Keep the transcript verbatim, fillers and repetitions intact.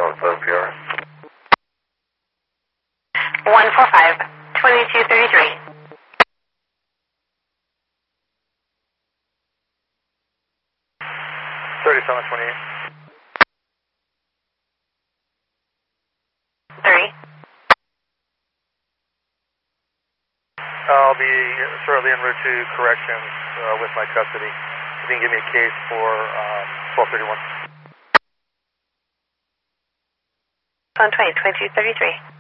twelve P R. one four five, twenty-two thirty-three. thirty-seven twenty-eight. Three. I'll be shortly en route to corrections uh, with my custody. If you can give me a case for um, twelve thirty-one. one twenty, twenty-two thirty-three.